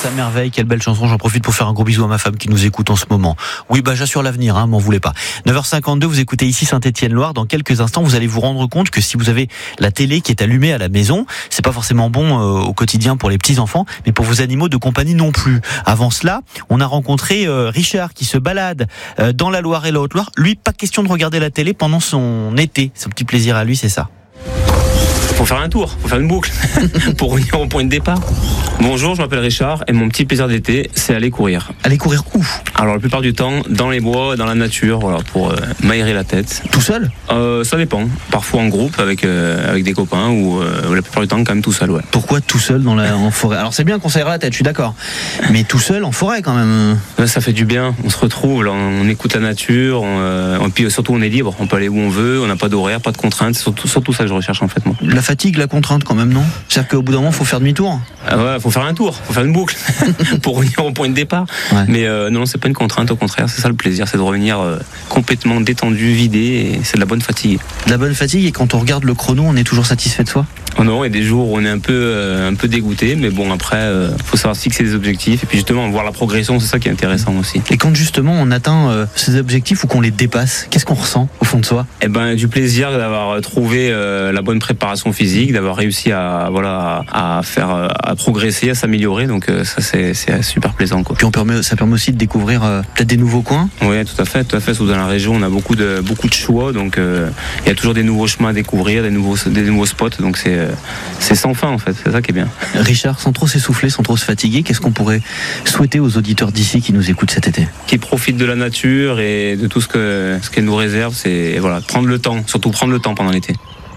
à merveille, quelle belle chanson. J'en profite pour faire un gros bisou à ma femme qui nous écoute en ce moment. Oui, j'assure l'avenir, m'en voulez pas. 9h52, vous écoutez ici Saint-Étienne-Loire. Dans quelques instants, vous allez vous rendre compte que si vous avez la télé qui est allumée à la maison, c'est pas forcément bon au quotidien pour les petits-enfants, mais pour vos animaux de compagnie non plus. Avant cela, on a rencontré Richard qui se balade dans la Loire et la Haute-Loire. Lui, pas question de regarder la télé pendant son été. Son petit plaisir à lui, c'est ça. Faut faire un tour, faut faire une boucle pour revenir au point de départ. Bonjour, je m'appelle Richard et mon petit plaisir d'été, c'est aller courir. Aller courir où ? Alors la plupart du temps, dans les bois, dans la nature, voilà, pour m'aérer la tête. Tout seul ? Ça dépend. Parfois en groupe avec des copains ou la plupart du temps quand même tout seul. Ouais. Pourquoi tout seul en forêt ? Alors c'est bien qu'on s'aère la tête, je suis d'accord. Mais tout seul en forêt quand même. Ça fait du bien, on se retrouve, là, on écoute la nature, et puis surtout on est libre, on peut aller où on veut, on n'a pas d'horaire, pas de contraintes, c'est surtout ça que je recherche en fait moi. La fatigue, la contrainte quand même, non ? C'est-à-dire qu'au bout d'un moment, il faut faire demi-tour ? Ouais, faut faire un tour, faut faire une boucle pour revenir au point de départ. Ouais. Mais non, c'est pas une contrainte, au contraire, c'est ça le plaisir, c'est de revenir complètement détendu, vidé, et c'est de la bonne fatigue. De la bonne fatigue, et quand on regarde le chrono, on est toujours satisfait de soi ? Oh non, il y a des jours où on est un peu dégoûté, mais bon, après, faut savoir fixer des objectifs, et puis justement, voir la progression, c'est ça qui est intéressant aussi. Et quand justement on atteint ces objectifs ou qu'on les dépasse, qu'est-ce qu'on ressent au fond de soi ? Eh ben, du plaisir d'avoir trouvé la bonne préparation physique, d'avoir réussi à progresser, à s'améliorer, donc ça c'est super plaisant quoi. Puis ça permet aussi de découvrir peut-être des nouveaux coins. Oui, tout à fait. Surtout dans la région, on a beaucoup de choix, donc il y a toujours des nouveaux chemins à découvrir, des nouveaux spots, donc c'est sans fin en fait, c'est ça qui est bien. Richard, sans trop s'essouffler, sans trop se fatiguer, qu'est-ce qu'on pourrait souhaiter aux auditeurs d'ici qui nous écoutent cet été ? Qui profitent de la nature et de tout ce qu'elle nous réserve, c'est voilà, prendre le temps, surtout prendre le temps pendant l'été.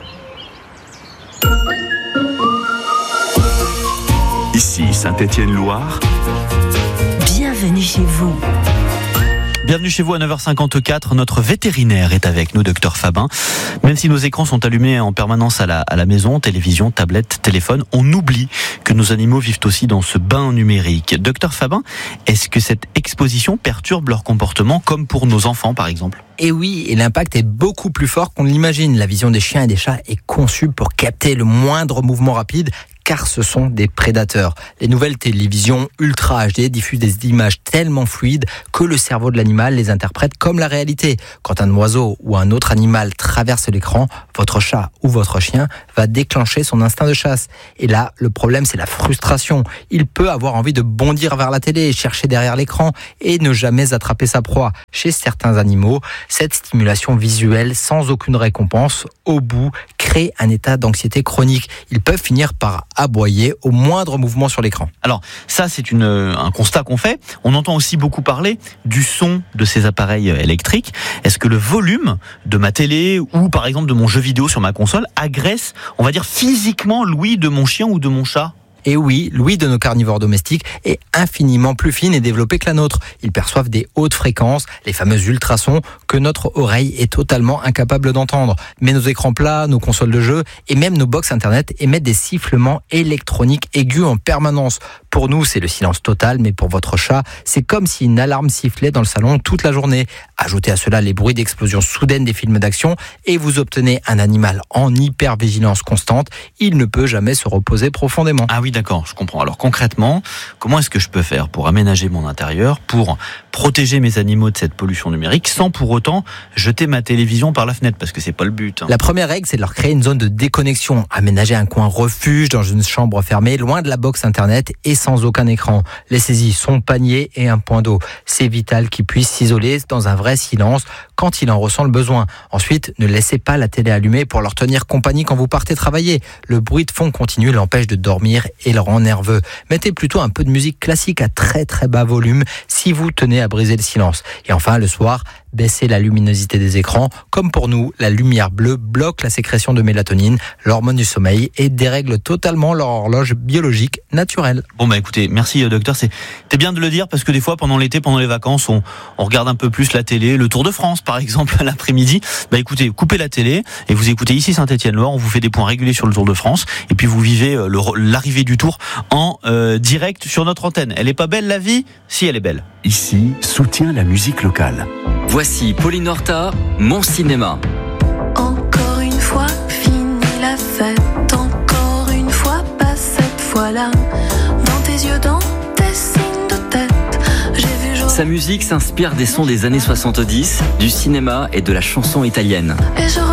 Ici Saint-Étienne-Loire. Bienvenue chez vous. Bienvenue chez vous à 9h54. Notre vétérinaire est avec nous, docteur Fabin. Même si nos écrans sont allumés en permanence à la maison, télévision, tablette, téléphone, on oublie que nos animaux vivent aussi dans ce bain numérique. Docteur Fabin, est-ce que cette exposition perturbe leur comportement comme pour nos enfants par exemple ? Et oui, et l'impact est beaucoup plus fort qu'on l'imagine. La vision des chiens et des chats est conçue pour capter le moindre mouvement rapide, car ce sont des prédateurs. Les nouvelles télévisions Ultra HD diffusent des images tellement fluides que le cerveau de l'animal les interprète comme la réalité. Quand un oiseau ou un autre animal traverse l'écran, votre chat ou votre chien va déclencher son instinct de chasse. Et là, le problème, c'est la frustration. Il peut avoir envie de bondir vers la télé, chercher derrière l'écran et ne jamais attraper sa proie. Chez certains animaux, cette stimulation visuelle sans aucune récompense, au bout, crée un état d'anxiété chronique. Ils peuvent finir par aboyer au moindre mouvement sur l'écran. Alors ça c'est un constat qu'on fait. On entend aussi beaucoup parler du son de ces appareils électriques. Est-ce que le volume de ma télé ou par exemple de mon jeu vidéo sur ma console agresse, on va dire physiquement, l'ouïe de mon chien ou de mon chat ? Et oui, l'ouïe de nos carnivores domestiques est infiniment plus fine et développée que la nôtre. Ils perçoivent des hautes fréquences, les fameux ultrasons, que notre oreille est totalement incapable d'entendre. Mais nos écrans plats, nos consoles de jeux et même nos box internet émettent des sifflements électroniques aigus en permanence. Pour nous, c'est le silence total, mais pour votre chat, c'est comme si une alarme sifflait dans le salon toute la journée. Ajoutez à cela les bruits d'explosion soudaine des films d'action et vous obtenez un animal en hypervigilance constante. Il ne peut jamais se reposer profondément. Ah oui, d'accord, je comprends. Alors concrètement, comment est-ce que je peux faire pour aménager mon intérieur, pour protéger mes animaux de cette pollution numérique, sans pour autant jeter ma télévision par la fenêtre, parce que c'est pas le but. La première règle, c'est de leur créer une zone de déconnexion. Aménager un coin refuge dans une chambre fermée, loin de la box internet et sans aucun écran. Laissez-y son panier et un point d'eau. C'est vital qu'ils puissent s'isoler dans un vrai silence quand il en ressent le besoin. Ensuite, ne laissez pas la télé allumée pour leur tenir compagnie quand vous partez travailler. Le bruit de fond continu l'empêche de dormir et le rend nerveux. Mettez plutôt un peu de musique classique à très très bas volume si vous tenez à briser le silence. Et enfin, le soir, baissez la luminosité des écrans. Comme pour nous, la lumière bleue bloque la sécrétion de mélatonine, l'hormone du sommeil, et dérègle totalement leur horloge biologique naturelle. Bon bah écoutez, merci docteur, c'était bien de le dire parce que des fois pendant l'été, pendant les vacances, on regarde un peu plus la télé, le Tour de France par exemple l'après-midi. Bah écoutez, coupez la télé et vous écoutez ici Saint-Étienne-Loire, on vous fait des points réguliers sur le Tour de France et puis vous vivez l'arrivée du Tour en direct sur notre antenne. Elle est pas belle la vie ? Si, elle est belle. Ici, soutient la musique locale. Voici Pauline Horta, Mon Cinéma. Encore une fois, fini la fête. Encore une fois, pas cette fois-là. Dans tes yeux, dans tes Sa musique s'inspire des sons des années 70, du cinéma et de la chanson italienne. Et je